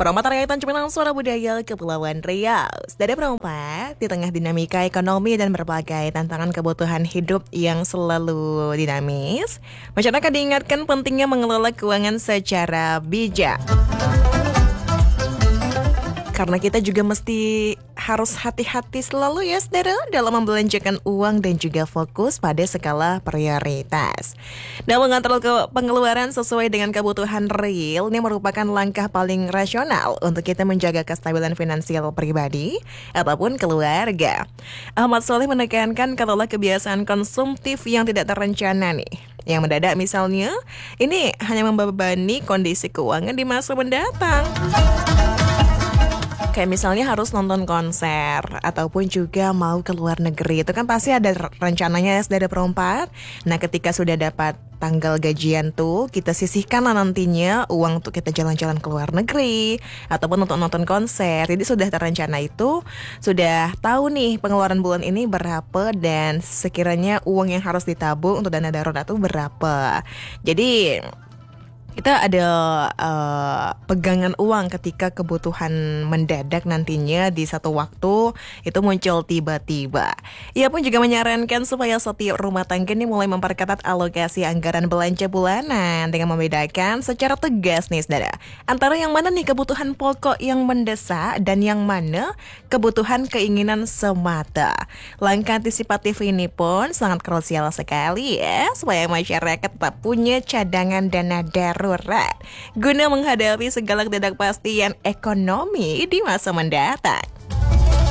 Perompak Rakyatan Cemilan Suara Budaya Kepulauan Riau. Saudara perompak, di tengah dinamika ekonomi dan berbagai tantangan kebutuhan hidup yang selalu dinamis, masyarakat diingatkan pentingnya mengelola keuangan secara bijak. Karena kita juga mesti harus hati-hati selalu ya saudara dalam membelanjakan uang dan juga fokus pada skala prioritas. Dan mengatur pengeluaran sesuai dengan kebutuhan real ini merupakan langkah paling rasional untuk kita menjaga kestabilan finansial pribadi ataupun keluarga. Ahmad Soleh menekankan kelola kebiasaan konsumtif yang tidak terencana nih. Yang mendadak misalnya, ini hanya membebani kondisi keuangan di masa mendatang. Kayak misalnya harus nonton konser ataupun juga mau ke luar negeri. Itu kan pasti ada rencananya ya saudara perompak. Nah ketika sudah dapat tanggal gajian tuh, kita sisihkan lah nantinya uang untuk kita jalan-jalan ke luar negeri ataupun untuk nonton konser. Jadi sudah terencana itu, sudah tahu nih pengeluaran bulan ini berapa dan sekiranya uang yang harus ditabung untuk dana darurat itu berapa. Jadi kita ada pegangan uang ketika kebutuhan mendadak nantinya di satu waktu itu muncul tiba-tiba. Ia pun juga menyarankan supaya setiap rumah tangga ini mulai memperketat alokasi anggaran belanja bulanan dengan membedakan secara tegas nih saudara, antara yang mana nih kebutuhan pokok yang mendesak dan yang mana kebutuhan keinginan semata. Langkah antisipatif ini pun sangat krusial sekali ya, supaya masyarakat tetap punya cadangan dana darurat guna menghadapi segala ketidakpastian ekonomi di masa mendatang.